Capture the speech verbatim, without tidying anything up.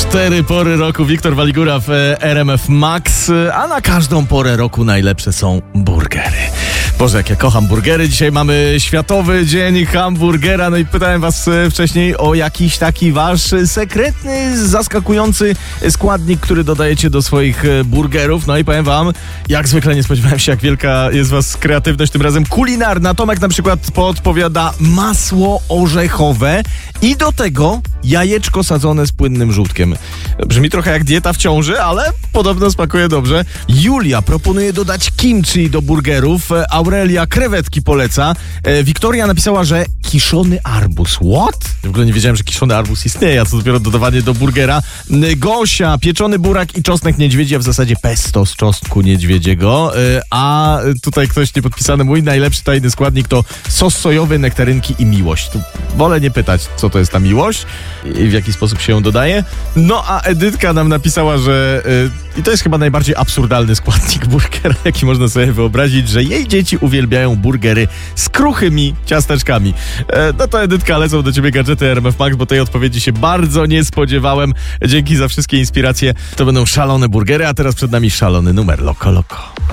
Cztery pory roku, Wiktor Waligura w R M F Max, a na każdą porę roku najlepsze są burgery. Boże, jak ja kocham burgery. Dzisiaj mamy Światowy Dzień Hamburgera. No i pytałem was wcześniej o jakiś taki wasz sekretny, zaskakujący składnik, który dodajecie do swoich burgerów. No i powiem wam, jak zwykle nie spodziewałem się, jak wielka jest was kreatywność, tym razem kulinarna. Tomek na przykład podpowiada masło orzechowe i do tego jajeczko sadzone z płynnym żółtkiem. Brzmi trochę jak dieta w ciąży, ale podobno smakuje dobrze. Julia proponuje dodać kimchi do burgerów. Aurelia krewetki poleca. E, Wiktoria napisała, że kiszony arbuz. What? W ogóle nie wiedziałem, że kiszony arbuz istnieje, a co dopiero dodawanie do burgera. E, Gosia, pieczony burak i czosnek niedźwiedzi, a w zasadzie pesto z czosnku niedźwiedziego. E, a tutaj ktoś niepodpisany, mój najlepszy tajny składnik to sos sojowy, nektarynki i miłość. Tu wolę nie pytać, co to jest ta miłość i w jaki sposób się ją dodaje. No a Edytka nam napisała, że e, i to jest chyba najbardziej absurdalny składnik burgera, jaki można sobie wyobrazić, że jej dzieci uwielbiają burgery z kruchymi ciasteczkami. E, no to Edytka, lecą do ciebie gadżety R M F Max, bo tej odpowiedzi się bardzo nie spodziewałem. Dzięki za wszystkie inspiracje. To będą szalone burgery, a teraz przed nami szalony numer Loco Loco.